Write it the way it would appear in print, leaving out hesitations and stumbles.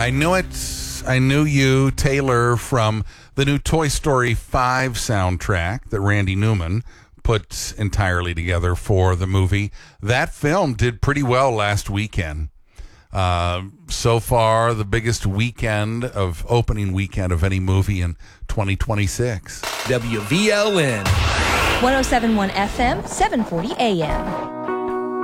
I knew it. I knew you, Taylor, from the new Toy Story 5 soundtrack that Randy Newman put entirely together for the movie. That film did pretty well last weekend. So far, the biggest opening weekend of any movie in 2026. WVLN. 107.1 FM, 740 AM.